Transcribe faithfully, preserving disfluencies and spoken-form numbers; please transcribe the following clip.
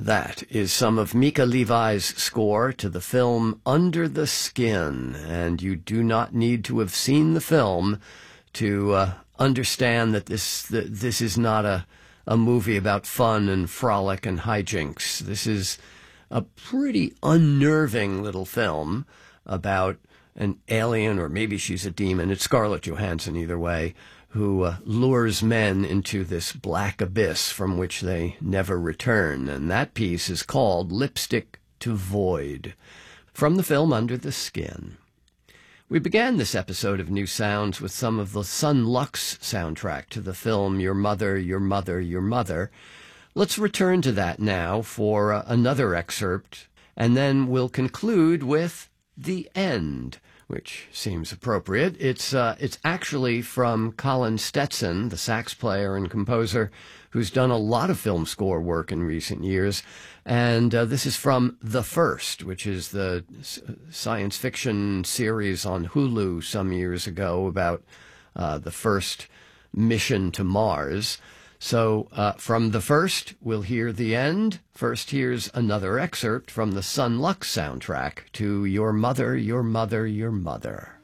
That is some of Mica Levi's score to the film Under the Skin, and you do not need to have seen the film to uh, understand that this that this is not a, a movie about fun and frolic and hijinks. This is a pretty unnerving little film about an alien, or maybe she's a demon. It's Scarlett Johansson either way, who uh, lures men into this black abyss from which they never return. And that piece is called Lipstick to Void, from the film Under the Skin. We began this episode of New Sounds with some of the Son Lux soundtrack to the film Your Mother, Your Mother, Your Mother. Let's return to that now for uh, another excerpt, and then we'll conclude with The End, which seems appropriate. It's uh, it's actually from Colin Stetson, the sax player and composer, who's done a lot of film score work in recent years. And uh, this is from The First, which is the science fiction series on Hulu some years ago about uh, the first mission to Mars. So uh, from The First, we'll hear The End. First, here's another excerpt from the Son Lux soundtrack to Your Mother, Your Mother, Your Mother.